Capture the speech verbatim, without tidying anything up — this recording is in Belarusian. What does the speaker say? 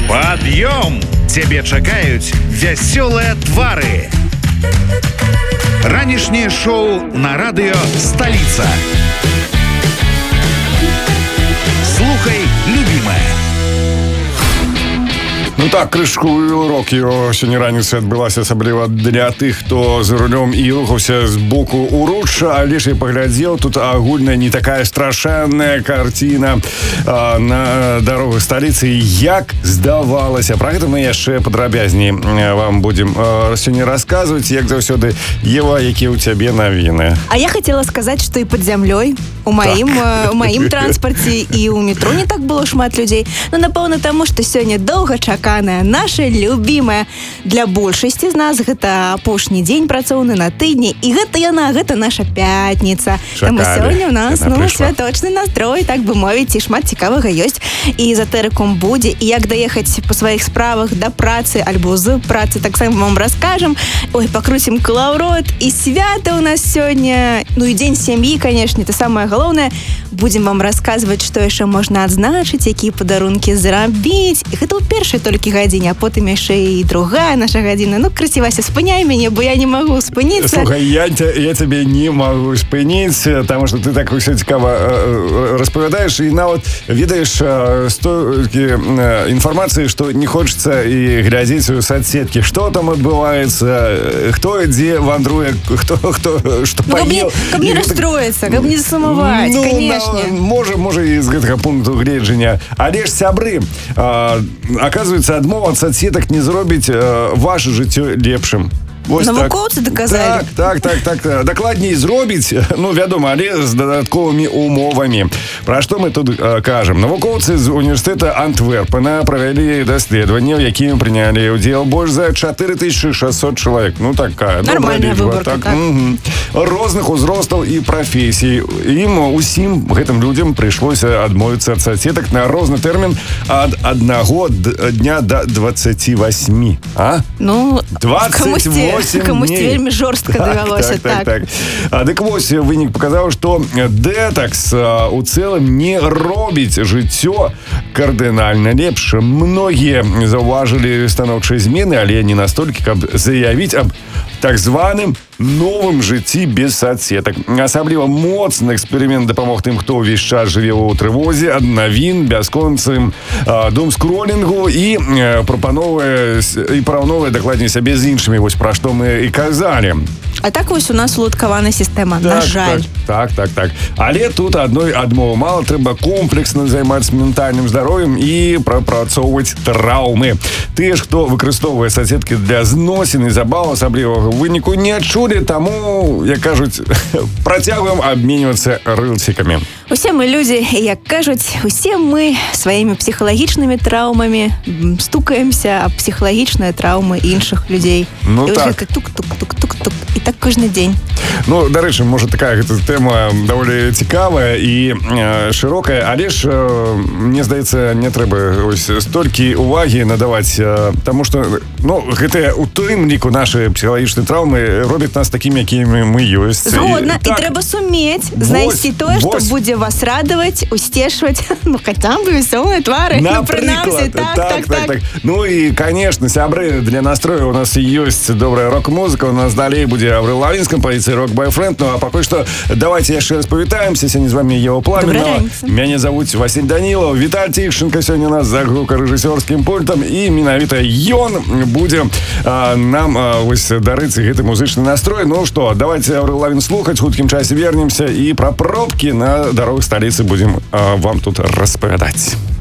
Пад'ём! Цябе чакаюць вясёлыя твары. Ранішняе шоу на радыё «Столица». Слухай, любимая. Ну так, крышку урок його сьогодні раніцей адбылася, асабліва для тых, хто за рулем і рухаўся з боку уручча, але ж я паглядзеў, тут агульная не такая страшэнная картина а, на дарогах сталіцы, як здавалася. Пра гэта мы яшчэ падрабязней вам будем а, сёння расказваць. Як заўсёды, Ева, якія ў цябе навіны? А я хотела сказаць, што і пад зямлёй у маім, так. у маім транспарце і ў метро не так было шмат людзей. Ну, напэўна, таму, што сёння доўга чакана наша любимая для большасці з нас. Гэта апошні дзень працоўны на тыдні, і гэта яна, гэта наша пятніца. Таму сёння ў нас ну, святочны настрой, так бы мовіць, і шмат цікавага ёсць. І эзотэрыкум будзе, і як даехаць па сваіх справах да працы альбо з працы, таксама вам раскажам. Ой, пакруцім калаўрот, і свята ў нас сёння, ну і дзень сям'і, канешне, это самае галоўнае. Будзем вам расказваць, што яшчэ можна адзначыць, якія падарункі зрабіць. І гэта ў першай толькі гадзіне, а потым яшчэ і другая наша гадзіна. Ну, Красівася, спыняй мяне, бо я не магу спыніцца. Слухай, я, я цябе не магу спыніць, таму што ты так усё цікава э, распавядаеш, і нават ведаеш э, столькі э, інфармацыі, што не хочацца і глядзець у соцсеткі, што там адбываецца, хто дзе вандруе, хто, хто што ну, паел. Каб не расстроіцца, каб не засумаваць, ну, канешне. На, можа, можа і з гэтага пункту гледжання. Але ж, сябры, э, аказваецца, адмова ад соцсетак не зробіць э, ваше жыццё лепшым. Навукоўцы доказалі. Так, так, так, так. Дакладней зробіць, ну, вядома, але з дадатковымі умовамі. Пра што мы тут э, кажам? Навукоўцы з універсітэта Антверпена правялі даследаванне, у якім прынялі ўдзел больш за чатыры тысячы шэсцьсот чалавек. Ну, такая. Нармальная выборка, так. так. Угу. Розных узростаў і прафесій. Ім усім гэтым людзям прыйшлося адмовіцца ад соцсетак на розны тэрмін ад аднаго дня да дваццаці васьмі. А? Ну, дваццаць восемь камусь вельмі жорстка давялося, так. так, так. А, дык вось, вынік паказаў, што дэтакс у цэлым не робіць жыццё кардынальна лепш. Многія заўважылі станоўчыя змены, але не настолькі, каб заявіць аб так званым новым жыцці без соцсетак. Асабліва моцны эксперымент дапамог тым, хто ўвесь час жыве ў трывозе ад навін, бясконцым дум-скролінгу і прапановвае і параўноўвае дакладней сябе з іншымі. Вось пра што мы і казалі. А так вось у нас уладкавана сістэма, так, на жаль. Так, так, так, так. Але тут адной адмовы мала, трэба комплексна займацца ментальным здароўем і прапрацоўваць траўмы. Тыя ж, хто выкарыстоўвае соцсеткі для зносін і забаў асаблівага выніку, не адчулі, таму, як кажуць, працягваем абменьвацца рылсікамі. Усе мы людзі, як кажуць, усе мы сваімі псіхалагічнымі траўмамі стукаемся аб псіхалагічныя траўмы іншых людзей. Ну і так. Тук-тук-тук-тук-тук. І так кожны дзень. Ну, дарэчы, можа, такая гэта тэма даволі цікавая і э, шырокая, але ж, э, мне здаецца, не трэба ось столькі увагі надаваць, э, таму што, ну, гэтыя у тым ліку нашы псіхалагічныя траўмы робяць нас такімі, якімі мы ёсць. Згодна. І, так, і трэба сумець знайсці тое, што будзе вас радаваць, усцешваць, ну, хаця б весёлыя твары. Напрыклад. Ну, так, так, так, так, так. Ну і, конечно, сябры, для настрою у нас ёсць добрая рок-музыка, у нас далей будзе Аврил Лавин з кампазіцыяй «Рок-бойфренд». Ну, а пакуль што давайте яшчэ раз павітаемся. Сёння з вами Ева Пламенова. Мяне завуць Васіль Данілаў. Віталь Тішченко сёння у нас за гукарэжысёрскім пультам. І менавіта ён будзе а, нам а, вось дарыць гэты музычны настрой. Ну што, давайте Аврил Лавин слухаць. Хуткім часе вернемся і пра пробкі на дарогах сталіцы будзем а, вам тут распавядаць.